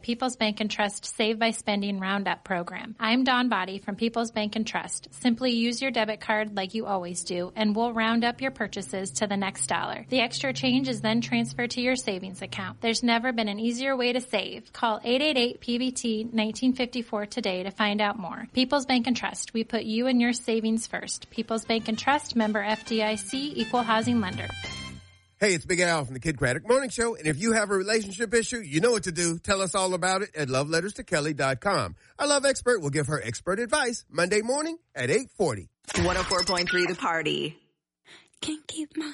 People's Bank and Trust Save by Spending Roundup program. I'm Dawn Body from People's Bank and Trust. Simply use your debit card like you always do, and we'll round up your purchases to the next dollar. The extra change is then transferred to your savings account. There's never been an easier way to save. Call 888-PBT-1954 today to find out more. People's Bank and Trust. We put you and your savings first. People's Bank and Trust, member FDIC, equal housing lender. Hey, it's Big Al from the Kid Craddock Morning Show, and if you have a relationship issue, you know what to do. Tell us all about it at loveletterstokelly.com. Our love expert will give her expert advice Monday morning at 8:40. 104.3 The Party. Can't keep my